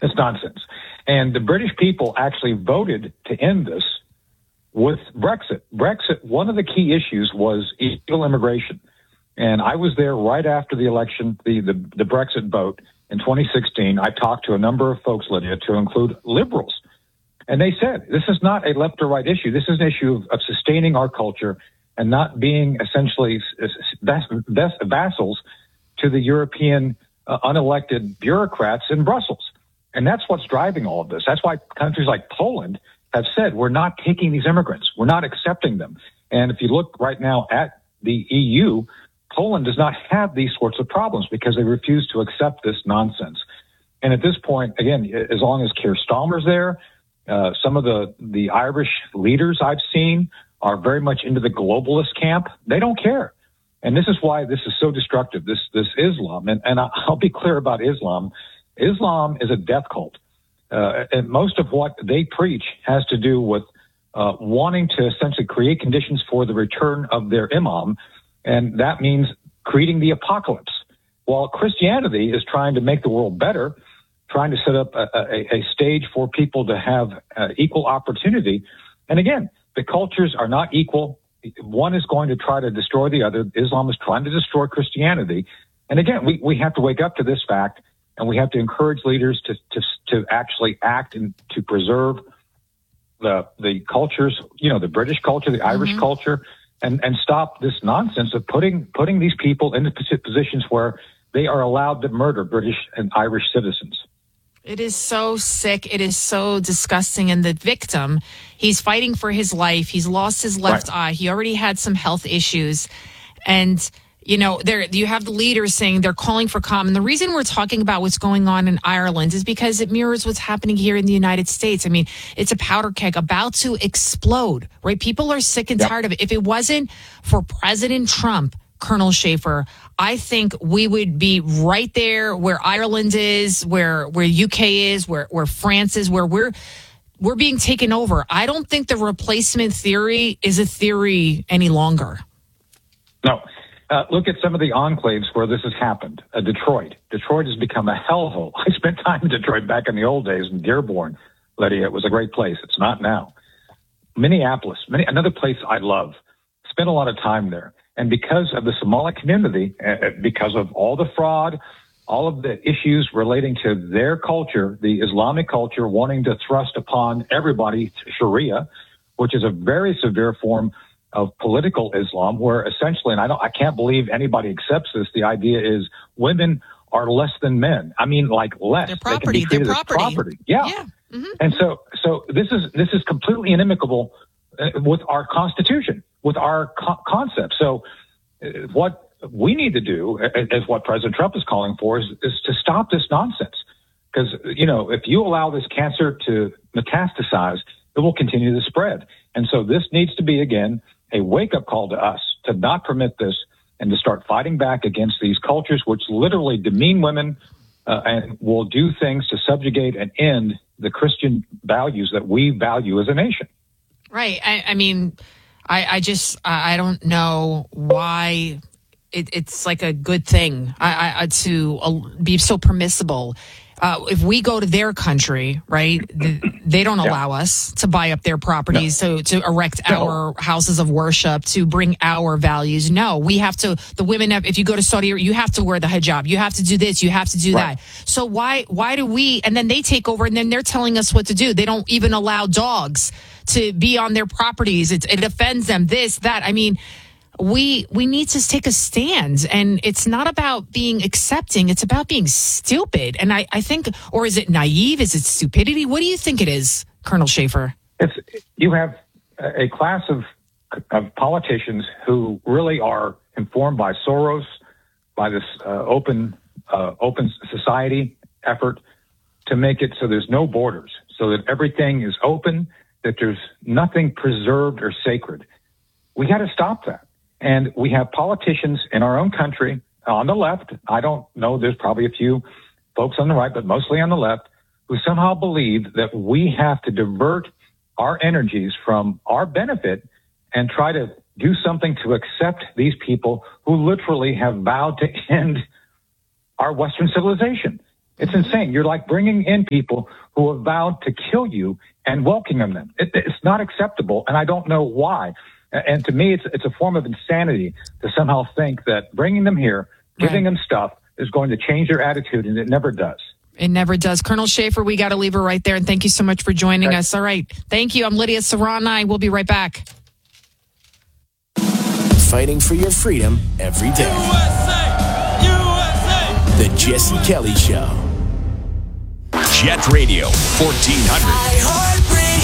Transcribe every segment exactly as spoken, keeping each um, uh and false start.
It's nonsense. And the British people actually voted to end this with Brexit. Brexit, one of the key issues was illegal immigration. And I was there right after the election, the, the, the Brexit vote in twenty sixteen. I talked to a number of folks, Lydia, to include liberals. And they said, this is not a left or right issue. This is an issue of, of sustaining our culture and not being essentially vass- vass- vassals to the European uh, unelected bureaucrats in Brussels. And that's what's driving all of this. That's why countries like Poland have said, we're not taking these immigrants. We're not accepting them. And if you look right now at the E U, Poland does not have these sorts of problems because they refuse to accept this nonsense. And at this point, again, as long as Keir Starmer's there, uh, some of the, the Irish leaders I've seen are very much into the globalist camp. They don't care. And this is why this is so destructive, this this Islam. And, and I'll be clear about Islam. Islam is a death cult. Uh, and most of what they preach has to do with uh, wanting to essentially create conditions for the return of their imam. And that means creating the apocalypse. While Christianity is trying to make the world better, trying to set up a, a, a stage for people to have uh, equal opportunity. And again, the cultures are not equal. One is going to try to destroy the other. Islam is trying to destroy Christianity. And again, we, we have to wake up to this fact, and we have to encourage leaders to, to, to actually act and to preserve the, the cultures, you know, the British culture, the Irish mm-hmm. culture, and, and stop this nonsense of putting, putting these people into positions where they are allowed to murder British and Irish citizens. It is so sick. It is so disgusting. And the victim, he's fighting for his life. He's lost his left right. eye. He already had some health issues. And, you know, there you have the leaders saying they're calling for calm. And the reason we're talking about what's going on in Ireland is because it mirrors what's happening here in the United States. I mean, it's a powder keg about to explode, right? People are sick and yep. tired of it. If it wasn't for President Trump, Colonel Schaefer, I think we would be right there where Ireland is, where where U K is, where where France is, where we're we're being taken over. I don't think the replacement theory is a theory any longer. No. Uh, look at some of the enclaves where this has happened. Uh, Detroit. Detroit has become a hellhole. I spent time in Detroit back in the old days in Dearborn, Lydia. It was a great place. It's not now. Minneapolis, many, another place I love. Spent a lot of time there. And because of the Somali community, uh, because of all the fraud, all of the issues relating to their culture, the Islamic culture wanting to thrust upon everybody Sharia, which is a very severe form of political Islam, where essentially, and I don't, I can't believe anybody accepts this. The idea is women are less than men. I mean, like less. Their property. They can be Their property. As property. Yeah. yeah. Mm-hmm. And so, so this is this is completely inimical uh, with our Constitution, with our co- concept. So, uh, what we need to do, as what President Trump is calling for, is, is to stop this nonsense. Because you know, if you allow this cancer to metastasize, it will continue to spread. And so, this needs to be again a wake-up call to us to not permit this and to start fighting back against these cultures which literally demean women uh, and will do things to subjugate and end the Christian values that we value as a nation. Right. I, I mean, I, I just, I don't know why it, it's like a good thing I, I, to uh, be so permissible. Uh, if we go to their country, right, they don't allow yeah. us to buy up their properties, no. so to erect no. our houses of worship, to bring our values. No, we have to, the women have, if you go to Saudi Arabia, you have to wear the hijab. You have to do this. You have to do right. that. So why, why do we, and then they take over and then they're telling us what to do. They don't even allow dogs to be on their properties. It, it offends them, this, that. I mean, We we need to take a stand, and it's not about being accepting. It's about being stupid. And I, I think, or is it naive? Is it stupidity? What do you think it is, Colonel Schaefer? It's, you have a class of, of politicians who really are informed by Soros, by this uh, open uh, open society effort to make it so there's no borders, so that everything is open, that there's nothing preserved or sacred. We got to stop that. And we have politicians in our own country on the left. I don't know. There's probably a few folks on the right, but mostly on the left, who somehow believe that we have to divert our energies from our benefit and try to do something to accept these people who literally have vowed to end our Western civilization. It's insane. You're like bringing in people who have vowed to kill you and welcoming them. It, it's not acceptable, and I don't know why. And to me, it's it's a form of insanity to somehow think that bringing them here, giving right. them stuff, is going to change their attitude, and it never does. It never does. Colonel Schaefer, we got to leave her right there, and thank you so much for joining okay. us. All right. Thank you. I'm Lydia Serrani. We'll be right back. Fighting for your freedom every day. U S A! U S A! The Jesse Kelly Show. Jet Radio, fourteen hundred.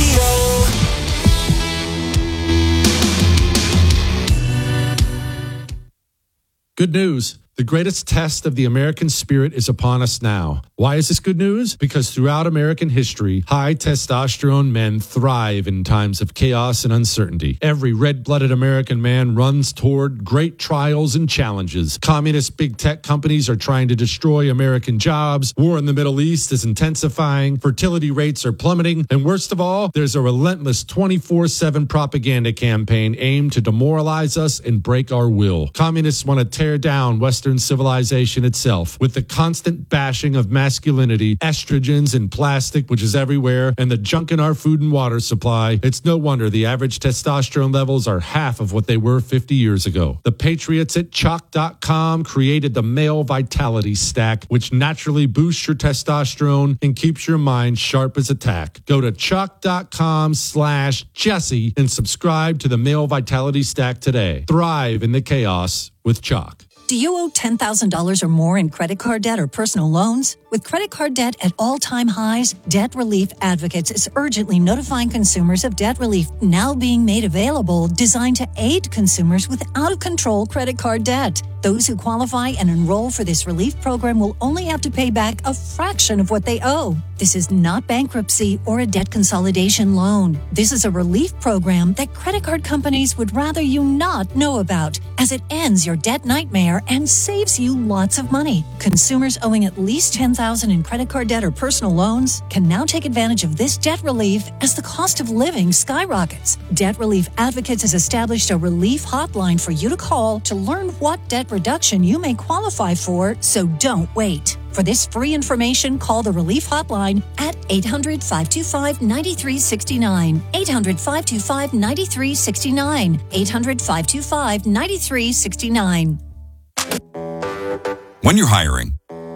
Good news. The greatest test of the American spirit is upon us now. Why is this good news? Because throughout American history, high testosterone men thrive in times of chaos and uncertainty. Every red-blooded American man runs toward great trials and challenges. Communist big tech companies are trying to destroy American jobs. War in the Middle East is intensifying. Fertility rates are plummeting. And worst of all, there's a relentless twenty-four seven propaganda campaign aimed to demoralize us and break our will. Communists want to tear down Western civilization itself with the constant bashing of masculinity, estrogens and plastic, which is everywhere, and the junk in our food and water supply. It's no wonder the average testosterone levels are half of what they were fifty years ago. The patriots at chalk dot com created the Male Vitality Stack, which naturally boosts your testosterone and keeps your mind sharp as a tack. Go to chalk dot com slash Jesse and subscribe to the Male Vitality Stack today. Thrive in the chaos with Chalk. Do you owe ten thousand dollars or more in credit card debt or personal loans? With credit card debt at all-time highs, Debt Relief Advocates is urgently notifying consumers of debt relief now being made available, designed to aid consumers with out-of-control credit card debt. Those who qualify and enroll for this relief program will only have to pay back a fraction of what they owe. This is not bankruptcy or a debt consolidation loan. This is a relief program that credit card companies would rather you not know about, as it ends your debt nightmare and saves you lots of money. Consumers owing at least ten thousand dollars in credit card debt or personal loans can now take advantage of this debt relief as the cost of living skyrockets. Debt Relief Advocates has established a relief hotline for you to call to learn what debt reduction you may qualify for, so don't wait. For this free information, call the Relief Hotline at eight hundred, five two five, nine three six nine, eight hundred, five two five, nine three six nine, eight hundred, five two five, nine three six nine. When you're hiring,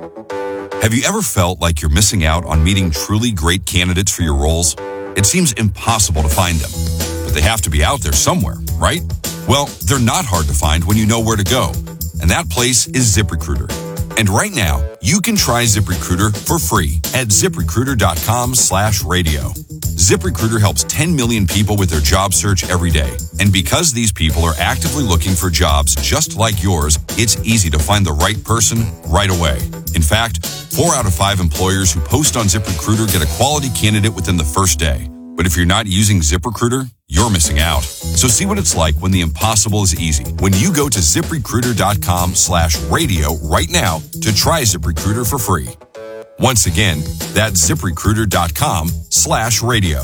have you ever felt like you're missing out on meeting truly great candidates for your roles? It seems impossible to find them, but they have to be out there somewhere, right? Well, they're not hard to find when you know where to go, and that place is ZipRecruiter. And right now, you can try ZipRecruiter for free at ZipRecruiter.com slash radio. ZipRecruiter helps ten million people with their job search every day. And because these people are actively looking for jobs just like yours, it's easy to find the right person right away. In fact, four out of five employers who post on ZipRecruiter get a quality candidate within the first day. But if you're not using ZipRecruiter, you're missing out. So see what it's like when the impossible is easy. When you go to ZipRecruiter.com slash radio right now to try ZipRecruiter for free. Once again, that's ZipRecruiter.com slash radio.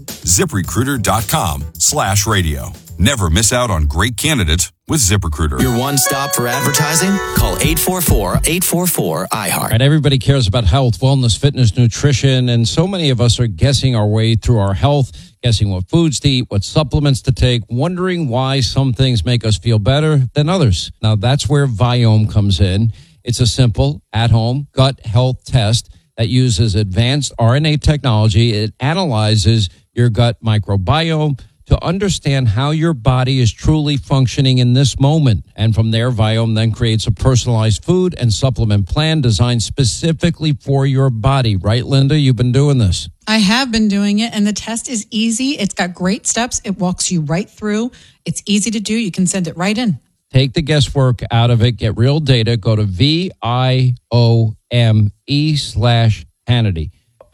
ZipRecruiter.com slash radio. Never miss out on great candidates with ZipRecruiter. Your one stop for advertising? Call eight four four, eight four four, I heart. Right, everybody cares about health, wellness, fitness, nutrition, and so many of us are guessing our way through our health, guessing what foods to eat, what supplements to take, wondering why some things make us feel better than others. Now, that's where Viome comes in. It's a simple, at-home gut health test that uses advanced R N A technology. It analyzes your gut microbiome to understand how your body is truly functioning in this moment. And from there, Viome then creates a personalized food and supplement plan designed specifically for your body. Right, Linda? You've been doing this. I have been doing it, and the test is easy. It's got great steps. It walks you right through. It's easy to do. You can send it right in. Take the guesswork out of it. Get real data. Go to V I O M E slash Hannity.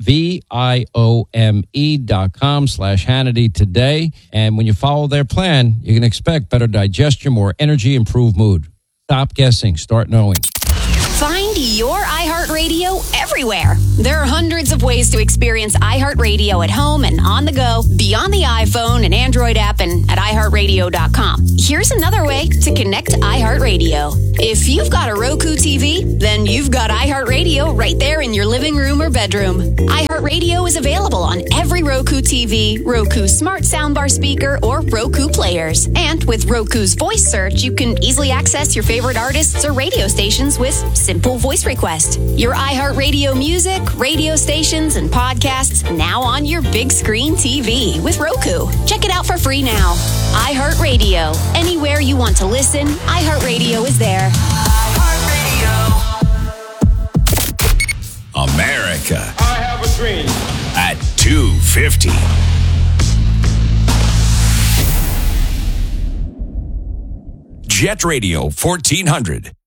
V I O M E dot com slash Hannity today. And when you follow their plan, you can expect better digestion, more energy, improved mood. Stop guessing. Start knowing. Find your iHeartRadio iHeartRadio everywhere. There are hundreds of ways to experience iHeartRadio at home and on the go, beyond the iPhone and Android app and at i heart radio dot com. Here's another way to connect to iHeartRadio. If you've got a Roku T V, then you've got iHeartRadio right there in your living room or bedroom. iHeartRadio is available on every Roku T V, Roku smart soundbar speaker, or Roku players. And with Roku's voice search, you can easily access your favorite artists or radio stations with simple voice request. Your iHeartRadio music, radio stations, and podcasts now on your big screen T V with Roku. Check it out for free now. iHeartRadio. Anywhere you want to listen, iHeartRadio is there. America. I have a dream. At two fifty. Jet Radio fourteen hundred.